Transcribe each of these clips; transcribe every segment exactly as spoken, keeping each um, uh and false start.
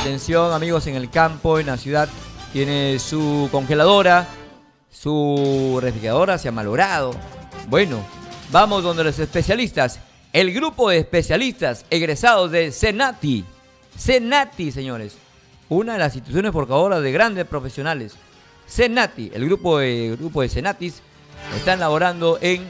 Atención, amigos, en el campo, en la ciudad, tiene su congeladora, su refrigeradora se ha malogrado. Bueno, vamos donde los especialistas. El grupo de especialistas egresados de Cenati. Cenati, señores. Una de las instituciones portadoras de grandes profesionales. Cenati, el grupo de, grupo de Cenatis, están laborando en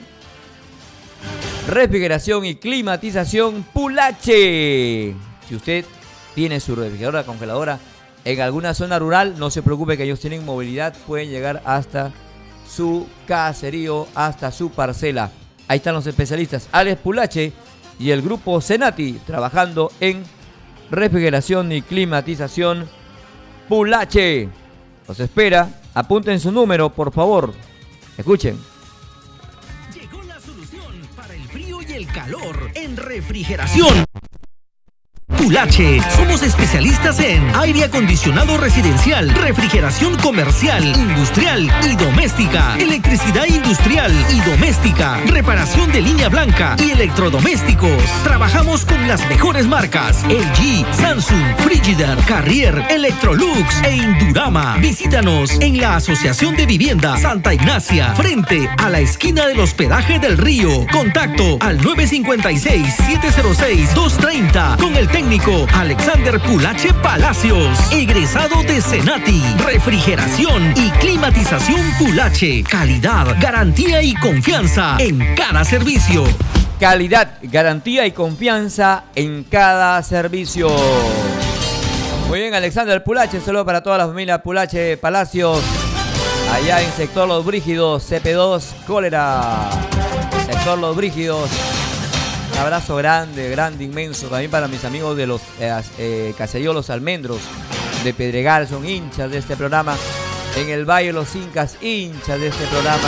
refrigeración y climatización Pulache. Si usted tiene su refrigeradora congeladora en alguna zona rural, no se preocupe que ellos tienen movilidad, pueden llegar hasta su caserío, hasta su parcela. Ahí están los especialistas Alex Pulache y el grupo Cenati trabajando en refrigeración y climatización Pulache. Los espera, apunten su número, por favor. Escuchen. Llegó la solución para el frío y el calor en refrigeración Pulache. Somos especialistas en aire acondicionado residencial, refrigeración comercial, industrial y doméstica, electricidad industrial y doméstica, reparación de línea blanca y electrodomésticos. Trabajamos con las mejores marcas: L G, Samsung, Frigidaire, Carrier, Electrolux e Indurama. Visítanos en la Asociación de Vivienda Santa Ignacia, frente a la esquina del hospedaje del Río. Contacto al nueve cinco seis, siete cero seis, dos tres cero con el técnico Alexander Pulache Palacios, egresado de Cenati. Refrigeración y climatización Pulache. Calidad, garantía y confianza en cada servicio. Calidad, garantía y confianza en cada servicio. Muy bien, Alexander Pulache, saludo para toda la familia Pulache Palacios, allá en sector Los Brígidos, C P dos, cólera. Sector Los Brígidos. Un abrazo grande, grande, inmenso también para mis amigos de los eh, eh, Caserío Los Almendros de Pedregal, son hinchas de este programa. En el Valle Los Incas, hinchas de este programa.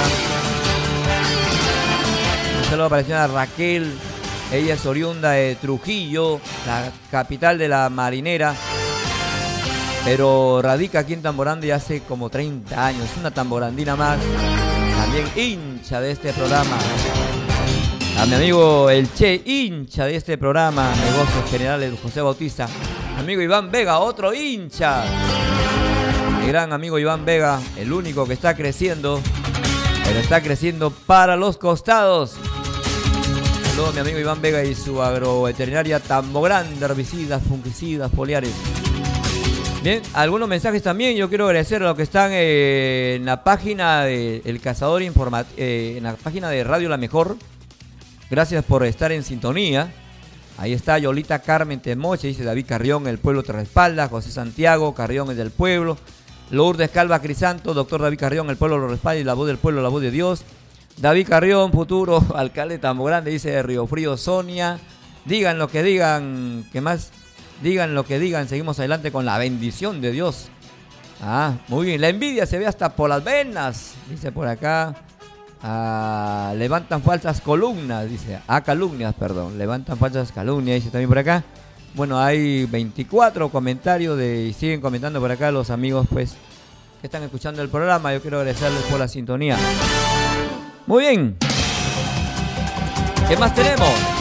Un saludo para la señora Raquel, ella es oriunda de Trujillo, la capital de la marinera, pero radica aquí en Tamborandi hace como treinta años, una tamborandina más, también hincha de este programa. A mi amigo el Che, hincha de este programa, Negocios Generales José Bautista. Amigo Iván Vega, otro hincha. Mi gran amigo Iván Vega, el único que está creciendo, pero está creciendo para los costados. Saludos a mi amigo Iván Vega y su agroveterinaria Tambogrande, herbicidas, fungicidas, foliares. Bien, algunos mensajes también. Yo quiero agradecer a los que están eh, en la página de El Cazador Informa eh, en la página de Radio La Mejor. Gracias por estar en sintonía. Ahí está Yolita Carmen Temoche, dice David Carrión, el pueblo te respalda. José Santiago, Carrión es del pueblo. Lourdes Calva Crisanto, doctor David Carrión, el pueblo lo respalda y la voz del pueblo, la voz de Dios. David Carrión, futuro alcalde de Tambogrande, dice de Río Frío, Sonia. Digan lo que digan, ¿qué más? Digan lo que digan, seguimos adelante con la bendición de Dios. Ah, muy bien, la envidia se ve hasta por las venas, dice por acá. Ah, levantan falsas columnas, dice. Ah, calumnias, perdón. Levantan falsas calumnias, dice también por acá. Bueno, hay veinticuatro comentarios de, y siguen comentando por acá los amigos, pues, que están escuchando el programa. Yo quiero agradecerles por la sintonía. Muy bien. ¿Qué más tenemos?